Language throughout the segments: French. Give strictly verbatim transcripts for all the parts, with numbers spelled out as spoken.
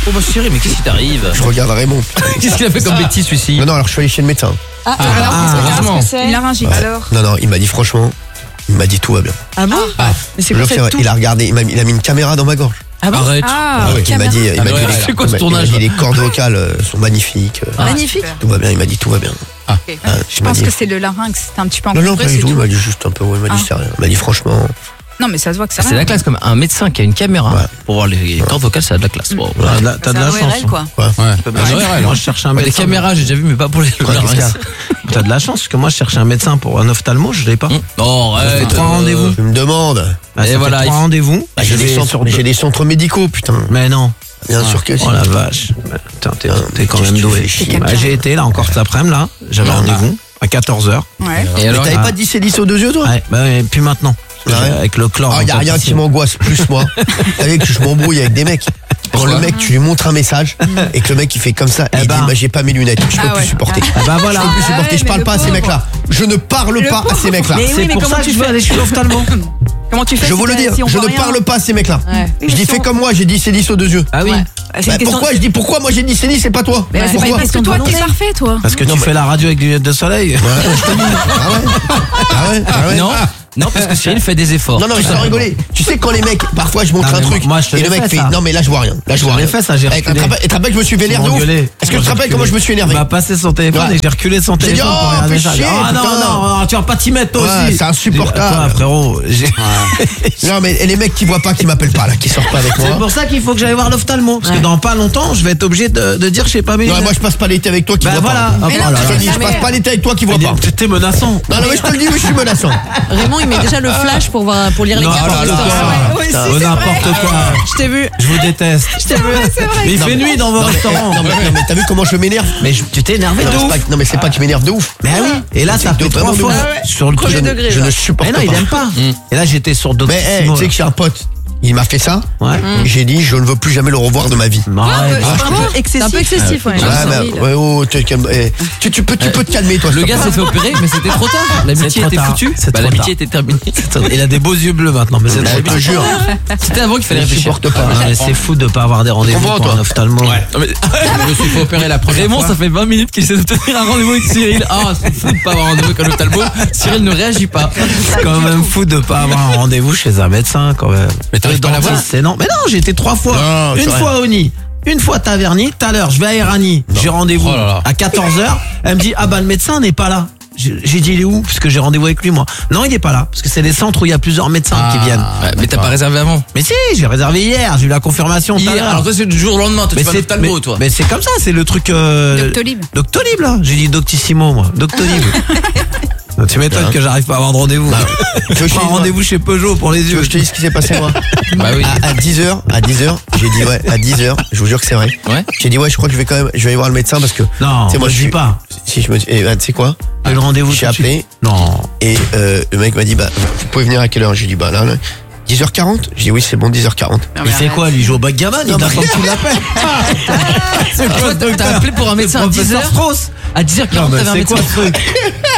Oh bah Cyril, mais qu'est-ce qui t'arrive? Je regarde Raymond. Qu'est-ce qu'il a fait comme bêtise celui-ci? Non, non, alors je suis allé chez le médecin. Ah, Ah, alors, ah, qu'est-ce heureusement. que c'est? Une laryngite. Ouais. Alors Non, non, il m'a dit franchement, il m'a dit tout va bien. Ah bon Ah, Mais c'est Je pour le ça fais, que ouais. tout. Il a regardé, il m'a, il a mis une caméra dans ma gorge. Ah bon arrête. Ah, ouais, il m'a dit, il Ah, m'a ouais, dit, les, c'est quoi il ce m'a- il m'a tournage, dit là les cordes vocales euh, sont magnifiques. euh, Magnifique. Tout va bien, il m'a dit tout va bien. Ah. Ok. Ah, Je il m'a pense dit- que c'est le larynx, c'est un petit peu Non, non, encombré, pas du c'est tout. Il tout. m'a dit juste un peu, ouais, il m'a dit Ah. c'est rien. Il m'a dit franchement. Non, mais ça se voit que c'est Ah, c'est de la rien. classe comme un médecin qui a une caméra Ouais. pour voir les cordes vocales, ça a de la classe. Wow. T'as de la, t'as de la C'est un chance. O R L, quoi. Ouais. Ouais. Ah, ouais, Moi, je cherche un Ouais, les médecin. caméras, j'ai déjà vu, mais pas pour les Quoi, qu'est-ce qu'il y a T'as de la chance, parce que moi, je cherchais un médecin pour un ophtalmo, je l'ai pas. Hum. Oh, Ça fait arrête. trois euh, rendez-vous. Tu me demandes. Bah, Et ça voilà, fait il trois faut- rendez-vous. Bah, j'ai, Je des vais centres, sur deux. j'ai des centres médicaux, putain. Mais non. Bien sûr que si. Oh la vache. Putain, t'es, t'es quand Qu'est-ce même que tu doué. fais chier, Bah, quelqu'un. j'ai été là encore cet après-midi, là. J'avais Non, rendez-vous à quatorze heures. Ouais. Et Mais alors, t'avais ah. pas dit c'est lisse aux deux yeux, toi? Ouais, bah, et puis maintenant. Parce que Ouais. j'ai- Avec le chlore. Ah, y a rien qui m'angoisse plus, moi. Vous savez que je m'embrouille avec des mecs. Quand Pourquoi le mec, tu lui montres un message et que le mec il fait comme ça et Eh il ben. dit bah j'ai pas mes lunettes, je peux Ah plus ouais. supporter. Ah bah voilà. Je peux plus Ah supporter, ouais, je parle mais pas à le ces pauvre. mecs-là. Je ne parle Le pas à pauvre. ces mecs-là. Mais C'est oui, mais pour comment ça que tu je veux fais aller chez l'ophtalmo. Comment tu fais Je si veux le t'as- dire, si on je voit ne rien parle pas à ces mecs-là. Ouais. Oui, Je mais dis si fais on- comme moi, j'ai dit c'est lisse aux deux yeux. Ah oui. Ouais. C'est Bah, une question. pourquoi je dis pourquoi moi j'ai dit c'est lisse, c'est pas toi? Mais c'est pas Pourquoi une question de Parce que volonté. toi, parfait, toi. Parce que Non, tu mais- fais la radio avec des lunettes de soleil. Ouais, je te dis. Ah ouais Ah ouais Ah ouais non, non, parce que Cyril fait des efforts. Non, non, mais sans rigoler. Tu sais, quand les mecs, parfois je montre Non, un mais truc, moi, je te et le l'ai mec fait, fait, ça. non, mais là je vois rien. Là je Je vois l'ai rien. fait, ça, j'ai Eh, reculé. t'as pas- Et t'as pas que je me suis vénère de ouf? Engueulé. Est-ce que tu te rappelles comment je me suis énervé? Il m'a passé son téléphone Ouais. et j'ai reculé son J'ai dit, téléphone. oh, pour regarder fais ça. chier, Ah non, putain. non, non, tu vas pas t'y mettre toi Ouais, aussi. c'est insupportable. Toi, frérot. j'ai- Non, mais et les mecs qui voient pas, qui m'appellent pas là, qui sortent pas avec C'est moi. pour ça qu'il faut que j'aille voir l'ophtalmo. Parce que dans pas longtemps, je vais être obligé de, de dire je sais pas mes Non, lunettes. moi je passe pas l'été avec toi qui Bah vois voilà. pas. Mais non, oh là tu là. Je te dis, je passe pas l'été avec toi qui vois pas. T'es menaçant. Non, non, mais je te le dis, oui, je suis menaçant. Raymond, il met déjà le flash pour, voir, pour lire les Non, cartes. oh là là. Ah ouais, Putain. aussi, Oh, c'est n'importe vrai. quoi. Je t'ai vu. Je vous déteste. C'est vrai, c'est vrai. Mais il Non, fait mais- nuit dans vos Non, mais, restaurants. non, mais, non, mais t'as vu comment je m'énerve? Mais je- tu t'es énervé Non, de mais c'est ouf. pas- non, mais c'est pas que je m'énerve de ouf. Mais oui. Et là, ça C'est fait de trois vraiment fois de ouf. sur le Premier truc. degré, Je là. ne supporte Mais non, pas. il aime pas. Et là, j'étais sur d'autres. Mais hey, tu sais que j'ai un pote, il m'a fait ça. Ouais. J'ai dit, je ne veux plus jamais le revoir de ma vie. Mais arrête. C'est un peu excessif. C'est un peu excessif, ouais. Ouais, bah, ouais, oh, te calme- eh, tu, tu peux, tu peux te calmer, toi. Le s'il te gars plaît. s'est fait opérer, mais c'était trop tard. L'amitié C'est trop était tard. foutue. C'est Bah, trop l'amitié tard. était terminée. Il a des beaux yeux bleus maintenant, mais c'est Bah, trop je te jure. C'était avant qu'il fallait Je réfléchir. supporte pas. Non, mais c'est fou de pas avoir des rendez-vous Comprends, pour toi. un ophtalmo. Ouais. Non, mais- Je me suis fait opérer la première Raymond, fois. ça fait vingt minutes qu'il essaie de tenir un rendez-vous avec Cyril. Ah, c'est fou de pas avoir un rendez-vous avec un ophtalmo. Cyril ne réagit pas. C'est quand même fou de pas avoir un rendez-vous chez un médecin quand même. Mais t'arrives pas à l'avoir. C'est non. Mais non, j'ai été trois fois. Non, c'est Une vrai. fois à Oni, une fois à Taverny. Tout à l'heure, je vais à Erani. J'ai rendez-vous Oh là là. à quatorze heures. Elle me dit ah bah le médecin n'est pas là. J'ai j'ai dit il est où? Parce que j'ai rendez-vous avec lui moi. Non, il est pas là parce que c'est des centres où il y a plusieurs médecins qui viennent. Ah, Ouais, mais t'as pas réservé avant. Mais si, j'ai réservé hier. J'ai eu la confirmation tout à Hier, l'heure. alors toi, c'est du jour au lendemain. Toi, Mais tu vas à c'est l'ophtalmo, mais- toi. mais c'est comme ça, c'est le truc. Euh, Doctolib. Doctolib là. J'ai dit Doctissimo moi. Doctolib. Tu m'étonnes que j'arrive pas à avoir de rendez-vous. Tu veux que Je je te prends un dise, rendez-vous chez Peugeot pour les Tu veux yeux. que je te dise ce qui s'est passé, moi? Bah oui. À, à dix heures, à dix heures, j'ai dit ouais, à dix heures, je vous jure que c'est vrai. Ouais. J'ai dit ouais, je crois que je vais quand même, je vais aller voir le médecin parce que. Non, tu sais, moi je suis dis pas. Si je me dis, eh ben, tu sais quoi? Le rendez-vous. J'ai tout de suite. appelé. Non. Et euh, le mec m'a dit bah vous pouvez venir à quelle heure? J'ai dit bah là, là dix heures quarante. J'ai dit oui c'est bon dix heures quarante. Il fait quoi lui? Il joue au backgammon? Il mais- attend que tu l'appelles. C'est quoi ce T'as docteur? appelé pour un médecin à dix Professeur heures. Strauss. À dix heures Non, quarante, mais t'avais un c'est médecin. quoi ce truc?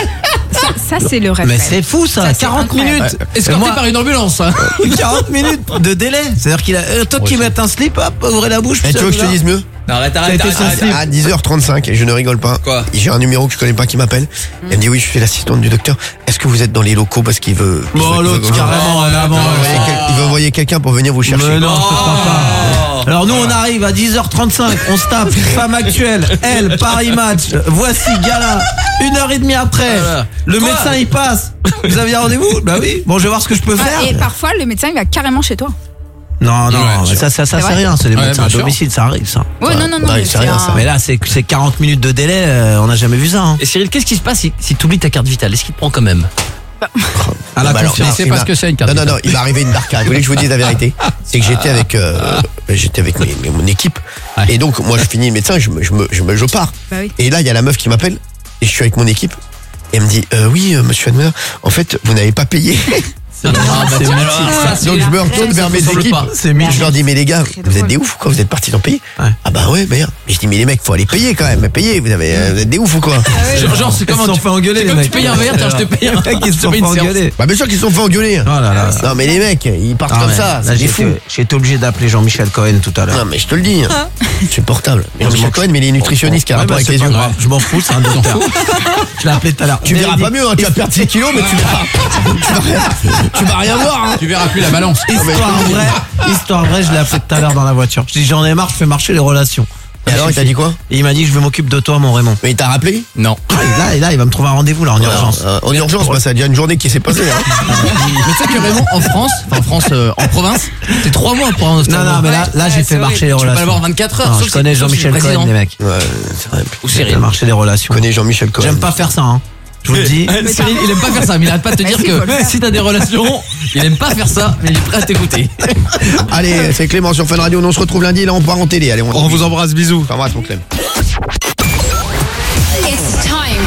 Ça, c'est le réflexe. Mais c'est fou ça, Ça, c'est quarante incroyable. minutes. Escorté Moi- par une ambulance. hein. quarante minutes de délai. C'est-à-dire qu'il a. euh, toi qui mets un slip, hop, ouvrez la bouche. Et tu veux que je te dise mieux? Non, arrête, T'as arrête, été arrête, arrête. sensible. À dix heures trente-cinq, et je ne rigole pas. Quoi? J'ai un numéro que je connais pas qui m'appelle. Elle me dit oui, je suis l'assistante du docteur. Est-ce que vous êtes dans les locaux parce qu'il veut. il Bon, veut- il l'autre veut- carrément en avant. il veut envoyer quel- Il veut envoyer quelqu'un pour venir vous chercher. Mais non, je te crois pas. Alors nous on arrive à dix heures trente-cinq, on se tape Femme Actuelle, elle, Paris Match, voici Gala, une heure et demie après, Voilà. le Quoi médecin il passe, vous avez un rendez-vous? Bah oui, bon je vais voir ce que je peux Ah, faire. et parfois, le médecin, il va carrément chez toi. Non, non, Ouais, mais sûr. ça, ça, ça C'est c'est vrai rien, c'est les Ouais, médecins bien à sûr. domicile, ça arrive ça. Ouais, non, non, non. Ouais, mais c'est rien, ça. Mais là c'est c'est quarante minutes de délai, euh, on n'a jamais vu ça. Hein. Et Cyril, qu'est-ce qui se passe si, si tu oublies ta carte vitale? Est-ce qu'il te prend quand même? À la Ah bah alors, confiance. mais C'est pas ce que c'est une carte. Non, non, non, il m'est arrivé une dark. Vous voulez que je vous dise la vérité? C'est que j'étais avec, euh, j'étais avec mes- mes- mon équipe. Ouais. Et donc, moi, je finis le médecin, je, me, je, me, je, me- je pars. Bah oui. Et là, il y a la meuf qui m'appelle. Et je suis avec mon équipe. Et elle me dit, euh, oui, euh, monsieur Admona, en fait, vous n'avez pas payé. C'est ah, bah, C'est tiens, mythique. alors, ça, c'est- Donc je me retourne ça vers mes ressemble équipes. pas. C'est Je mythique. leur dis, mais les gars, Très vous êtes drôle. des oufs ou quoi? Vous êtes partis sans payer? Ouais. Ah bah ouais, merde. Mais je dis, mais les mecs, faut aller payer quand même. Payer, vous, avez, euh, vous êtes des oufs ou quoi? Genre, genre, c'est Ils comme se un- sont fait engueuler, c'est les comme tu mecs. payes un verre, tiens, je te paye un. Les mecs, ils se je te sont paye fait une séance. engueuler. Bah bien sûr qu'ils se sont fait engueuler. Oh là là. Non mais les mecs, ils partent Ah comme ouais. ça, Là, c'est j'ai des fous. été- j'ai été obligé d'appeler Jean-Michel Cohen tout à l'heure. Non mais je te le dis, c'est portable. Mais Jean-Michel Cohen, mais il est nutritionniste qui a Ouais, rapport bah, avec c'est les pas yeux. grave. Je m'en fous, c'est un docteur. Je l'ai appelé tout à l'heure. Tu verras pas mieux, hein, tu vas perdre six kilos, mais tu vas, tu vas, rien, tu vas rien voir. Hein. Tu verras plus la balance. Histoire vraie, histoire vraie, je l'ai appelé tout à l'heure dans la voiture. Je dis j'en ai marre, je fais marcher les relations. Et alors, il t'a dit quoi? Et il m'a dit je m'occupe de toi, mon Raymond. Mais il t'a rappelé? Non. Ah, et là, et là, il va me trouver un rendez-vous là en urgence. Euh, En urgence, bah, ça a déjà une journée qui s'est passée. Hein. Mais tu sais que Raymond, en France, enfin en France, euh, en province, c'est trois mois pour un Non, non, mais là, là, Ouais, j'ai c'est fait marcher les Tu peux pas relations. l'avoir vingt-quatre heures. Non, sauf je si- connais sauf si Jean-Michel le Cohen, président. les mecs. Ouais, c'est vrai. Ou J'ai fait Cyril. marcher les relations. Je connais Jean-Michel Cohen. J'aime pas faire ça, hein. Je vous le dis. Cyril, il aime pas faire ça, mais il arrête pas de te Mais dire si, faut le que faire. si t'as des relations, il aime pas faire ça, mais il est prêt à t'écouter. Allez, c'est Clément sur Fun Radio. Nous, on se retrouve lundi. Là, on part en télé. Allez, on, On vous embrasse, bisous. T'embrasses, mon Clem. It's time.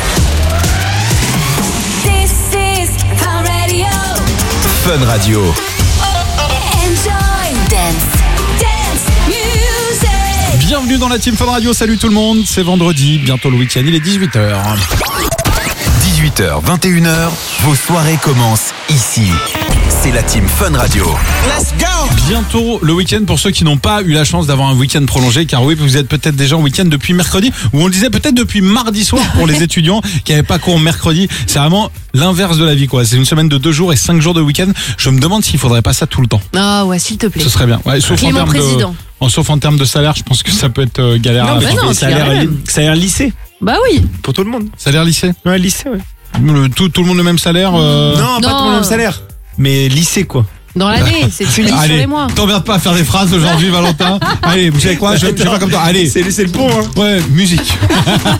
This is Fun Radio. Fun Radio. Enjoy. Dance. Dance. Music. Bienvenue dans la Team Fun Radio. Salut tout le monde. C'est vendredi, bientôt le week-end. Il est dix-huit heures. dix-huit heures, vingt et une heures, vos soirées commencent ici. C'est la Team Fun Radio. Bientôt le week-end pour ceux qui n'ont pas eu la chance d'avoir un week-end prolongé. Car oui, vous êtes peut-être déjà en week-end depuis mercredi. Ou on le disait peut-être depuis mardi soir pour les étudiants qui n'avaient pas cours mercredi. C'est vraiment l'inverse de la vie, quoi. C'est une semaine de deux jours et cinq jours de week-end. Je me demande s'il faudrait pas ça tout le temps. Ah ouais, s'il te plaît. Ce serait bien. Ouais, sauf en Clément termes de, président. en, sauf en termes de salaire, je pense que ça peut être euh, galère. Non, à mais trouver. non, tu y arrives même. salaire lycée Bah oui. Pour tout le monde. Salaire lycée. Ouais, lycée, ouais. Le- tout, tout le monde le même salaire. euh, Non, pas Non. tout le même salaire. Mais lycée, quoi. Dans l'année, c'est tu lis sur Allez, les mois. t'emmerdes pas à faire des phrases aujourd'hui, Valentin. Allez, vous savez quoi, je, je vais faire comme toi. Allez, C'est c'est le pont, hein. ouais, musique.